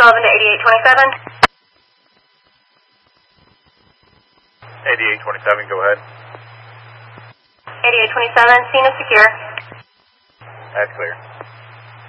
Sullivan to 8827. 8827, go ahead. 8827, scene is secure. That's clear.